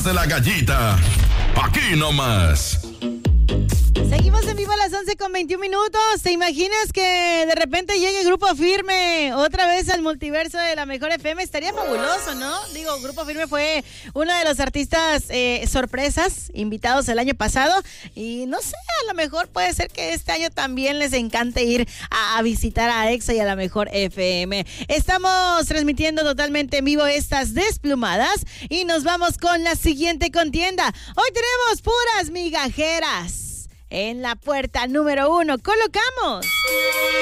de la Gallita. Aquí nomás. Seguimos en vivo a las 11:21. ¿Te imaginas que de repente llegue Grupo Firme otra vez al multiverso de la Mejor FM? Estaría fabuloso, ¿no? Digo, Grupo Firme fue uno de los artistas sorpresas invitados el año pasado y no sé, a lo mejor puede ser que este año también les encante ir a visitar a Exa y a la Mejor FM. Estamos transmitiendo totalmente en vivo estas desplumadas y nos vamos con la siguiente contienda. Hoy tenemos puras migajeras. En la puerta número 1 colocamos